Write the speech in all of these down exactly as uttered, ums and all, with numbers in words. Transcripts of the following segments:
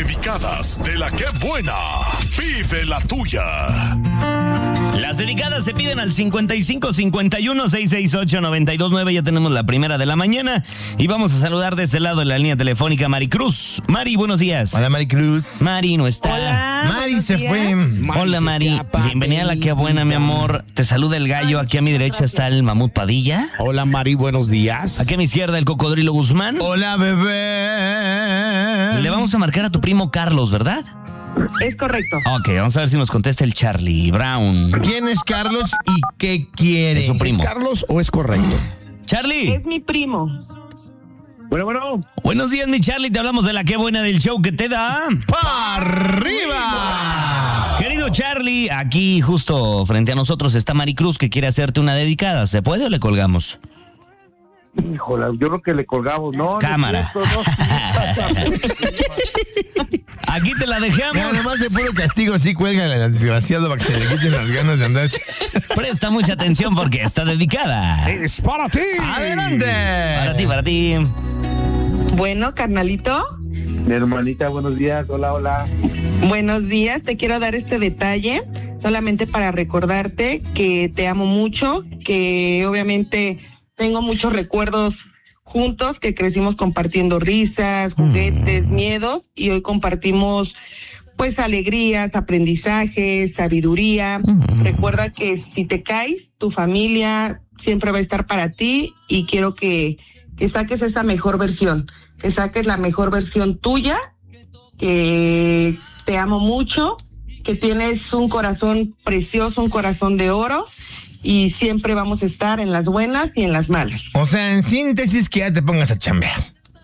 dedicadas de la que buena. Pide la tuya. Las dedicadas se piden al cincuenta y cinco cincuenta y uno seiscientos sesenta y ocho noventa y dos nueve. Ya tenemos la primera de la mañana y vamos a saludar de este lado de la línea telefónica Maricruz. Mari, buenos días. Hola, Maricruz. Mari no está. Hola, Mari se días. fue. Mari Hola, Mari. Escapa, Bienvenida a la que buena, mi amor. Te saluda el gallo. Aquí a mi derecha está el mamut Padilla. Hola, Mari, buenos días. Aquí a mi izquierda el cocodrilo Guzmán. Hola, bebé. Le vamos a marcar a tu primo Carlos, ¿verdad? Es correcto. Ok, vamos a ver si nos contesta el Charlie Brown. ¿Quién es Carlos y qué quiere? Es su primo. ¿Es Carlos o es correcto? Charlie. Es mi primo. Bueno, bueno. Buenos días, mi Charlie. Te hablamos de la que buena del show que te da. ¡Pa' arriba! Querido Charlie, aquí justo frente a nosotros está Maricruz que quiere hacerte una dedicada. ¿Se puede o le colgamos? Híjola, yo creo que le colgamos, ¿no? Cámara. No es cierto, ¿no? Aquí te la dejamos. Nada más de puro castigo, sí, cuelga la desgraciado para que se le quiten las ganas de andar. Presta mucha atención porque está dedicada. ¡Es para ti! ¡Adelante! Para ti, para ti. Bueno, carnalito, Mi hermanita, buenos días. Hola, hola. buenos días. Te quiero dar este detalle solamente para recordarte que te amo mucho, que obviamente tengo muchos recuerdos juntos, que crecimos compartiendo risas, juguetes, miedos, y hoy compartimos pues alegrías, aprendizajes, sabiduría. Recuerda que si te caes, tu familia siempre va a estar para ti, y quiero que, que saques esa mejor versión, que saques la mejor versión tuya, que te amo mucho, que tienes un corazón precioso, un corazón de oro, y siempre vamos a estar en las buenas y en las malas. O sea, en síntesis, que ya te pongas a chambear.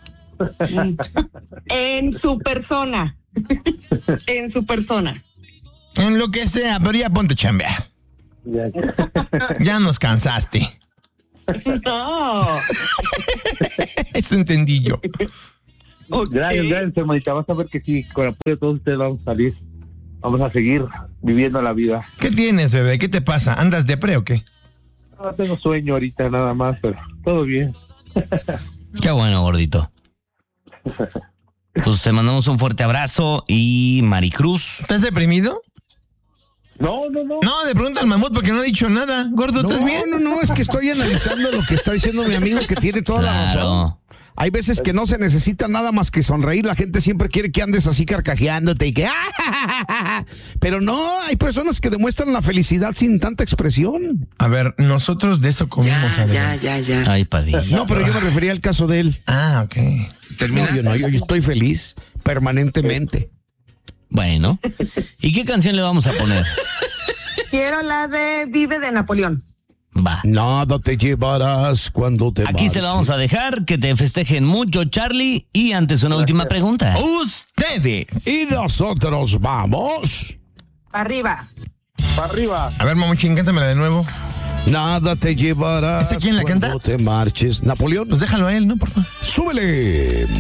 En su persona. En su persona. En lo que sea, pero ya ponte a chambear. Ya, ya. Ya nos cansaste. No. Eso entendí yo. Ok. Gracias, gracias, hermanita. Vas a ver que sí, con el apoyo de todos ustedes vamos a salir. Vamos a seguir viviendo la vida. ¿Qué tienes, bebé? ¿Qué te pasa? ¿Andas de pre o qué? No tengo sueño ahorita nada más, pero todo bien. Qué bueno, gordito. Pues te mandamos un fuerte abrazo y Maricruz. ¿Estás deprimido? No, no, no. No, de pronto al mamut porque no ha dicho nada. Gordo, ¿estás No, bien? no, no, es que estoy analizando lo que está diciendo mi amigo, que tiene toda la razón. Claro. Hay veces que no se necesita nada más que sonreír. La gente siempre quiere que andes así carcajeándote y que... ¡ah! Pero no, hay personas que demuestran la felicidad sin tanta expresión. A ver, nosotros de eso comimos. Ya, Adrián. ya, ya, ya. Ay, Padilla. No, pero yo me refería al caso de él. Ah, ok. No, yo no, yo, yo estoy feliz permanentemente. Bueno. ¿Y qué canción le vamos a poner? Quiero la de Vive de Napoleón. Va. Nada te llevarás cuando te Aquí se lo vamos a dejar, que te festejen mucho, Charlie. Y antes una última pregunta. Ustedes. Y nosotros vamos. Arriba. Para arriba. A ver, mamuchín, cántamela de nuevo. Nada te llevarás ¿Ese quién la cuando canta? te marches. Napoleón, Pues déjalo a él, ¿no? Por favor. súbele.